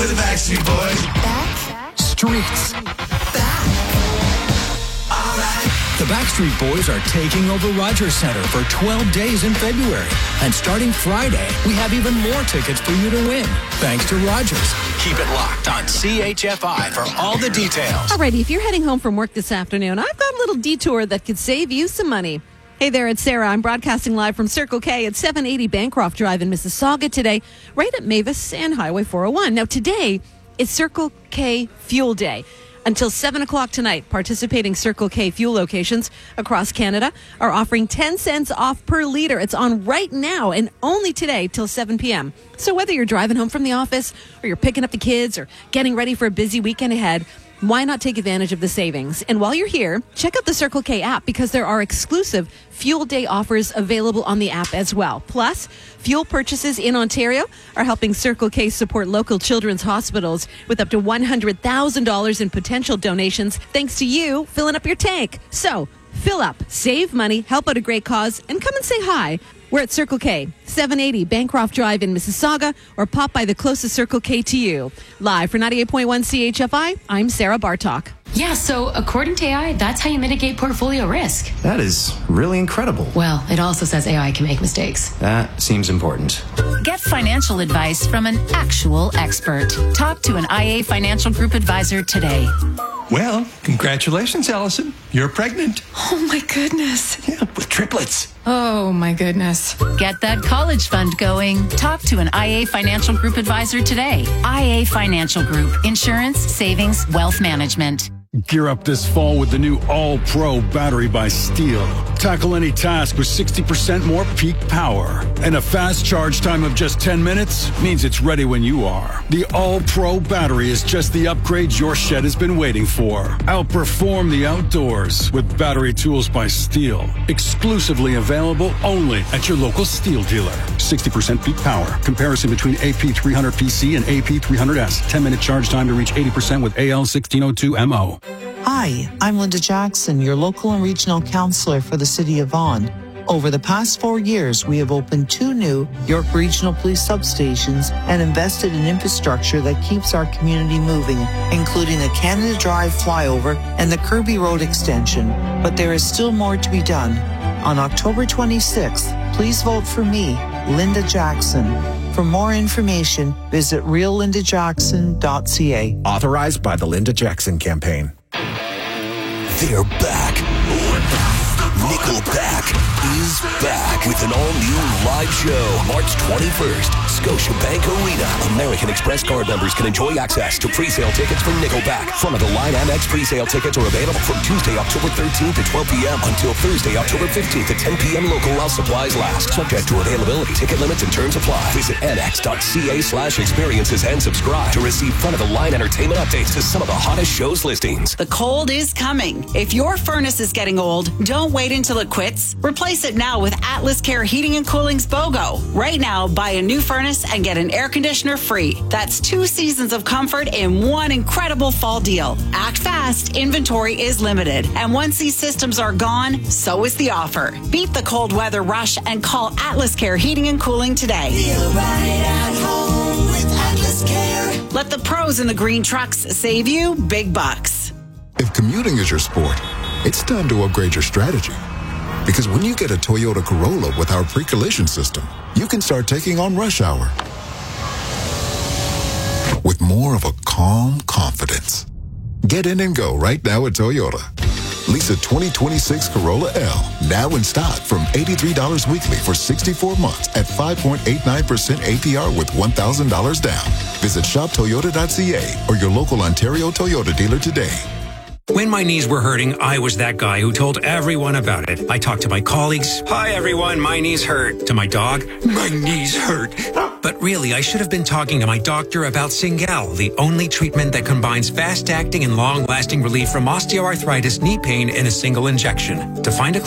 with the Backstreet Boys. Back. Streets. Back. All right. The Backstreet Boys are taking over Rogers Center for 12 days in February. And starting Friday, we have even more tickets for you to win, thanks to Rogers. Keep it locked on CHFI for all the details. Alrighty, if you're heading home from work this afternoon, I've got a little detour that could save you some money. Hey there, it's Sarah. I'm broadcasting live from Circle K at 780 Bancroft Drive in Mississauga today, right at Mavis and Highway 401. Now, today is Circle K Fuel Day. Until 7 o'clock tonight, participating Circle K fuel locations across Canada are offering 10 cents off per liter. It's on right now and only today till 7 p.m. So whether you're driving home from the office or you're picking up the kids or getting ready for a busy weekend ahead, why not take advantage of the savings? And while you're here, check out the Circle K app because there are exclusive Fuel Day offers available on the app as well. Plus, fuel purchases in Ontario are helping Circle K support local children's hospitals with up to $100,000 in potential donations thanks to you filling up your tank. So, fill up, save money, help out a great cause, and come and say hi. We're at Circle K, 780 Bancroft Drive in Mississauga, or pop by the closest Circle K to you. Live for 98.1 CHFI, I'm Sarah Bartok. Yeah, so according to AI, that's how you mitigate portfolio risk. That is really incredible. Well, it also says AI can make mistakes. That seems important. Get financial advice from an actual expert. Talk to an IA Financial Group advisor today. Well, congratulations, Allison. You're pregnant. Oh my goodness. Yeah, with triplets. Oh my goodness. Get that college fund going. Talk to an IA Financial Group advisor today. IA Financial Group. Insurance, savings, wealth management. Gear up this fall with the new All-Pro battery by Steel. Tackle any task with 60% more peak power. And a fast charge time of just 10 minutes means it's ready when you are. The All-Pro battery is just the upgrade your shed has been waiting for. Outperform the outdoors with battery tools by Steel. Exclusively available only at your local Steel dealer. 60% peak power. Comparison between AP300PC and AP300S. 10-minute charge time to reach 80% with AL1602MO. Hi, I'm Linda Jackson, your local and regional counselor for the City of Vaughan. Over the past 4 years, we have opened 2 new York Regional Police substations and invested in infrastructure that keeps our community moving, including the Canada Drive flyover and the Kirby Road extension. But there is still more to be done. On October 26th, please vote for me, Linda Jackson. For more information, visit reallindajackson.ca. Authorized by the Linda Jackson Campaign. They're back. Nickelback is back with an all-new live show March 21st, Scotiabank Arena. American Express card members can enjoy access to pre-sale tickets for Nickelback. Front-of-the-line Amex pre-sale tickets are available from Tuesday, October 13th at 12 p.m. until Thursday, October 15th at 10 p.m. local while supplies last. Subject to availability. Ticket limits and terms apply. Visit amex.ca/experiences and subscribe to receive front-of-the-line entertainment updates to some of the hottest shows listings. The cold is coming. If your furnace is getting old, don't wait until it quits. Replace it now with Atlas Care Heating and Cooling's BOGO. Right now, buy a new furnace and get an air conditioner free. That's 2 seasons of comfort in one incredible fall deal. Act fast. Inventory is limited. And once these systems are gone, so is the offer. Beat the cold weather rush and call Atlas Care Heating and Cooling today. Feel right at home with Atlas Care. Let the pros in the green trucks save you big bucks. If commuting is your sport, it's time to upgrade your strategy. Because when you get a Toyota Corolla with our pre-collision system, you can start taking on rush hour with more of a calm confidence. Get in and go right now at Toyota. Lease a 2026 Corolla L, now in stock from $83 weekly for 64 months at 5.89% APR with $1,000 down. Visit shoptoyota.ca or your local Ontario Toyota dealer today. When my knees were hurting, I was that guy who told everyone about it. I talked to my colleagues. Hi, everyone. My knees hurt. To my dog. My knees hurt. But really, I should have been talking to my doctor about Cingal, the only treatment that combines fast-acting and long-lasting relief from osteoarthritis knee pain in a single injection. To find a